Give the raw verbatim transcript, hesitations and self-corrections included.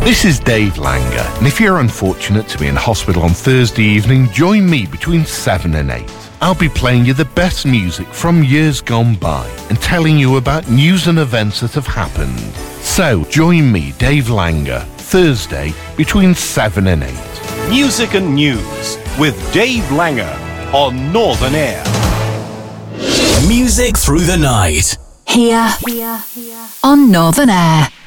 This is Dave Langer, and if you're unfortunate to be in hospital on Thursday evening, join me between seven and eight. I'll be playing you the best music from years gone by and telling you about news and events that have happened. So, join me, Dave Langer, Thursday between seven and eight. Music and News with Dave Langer on Northern Air. Music through the night. Here, here, here. On Northern Air.